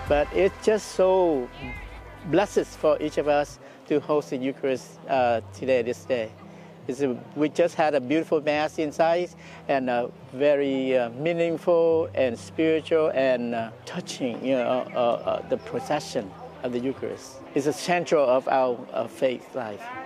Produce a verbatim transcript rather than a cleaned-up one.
But it's just so blessed for each of us to host the Eucharist uh, today, this day. A, we just had a beautiful Mass inside and a very uh, meaningful and spiritual and uh, touching, you know, uh, uh, the procession of the Eucharist. It's the central of our uh, faith life.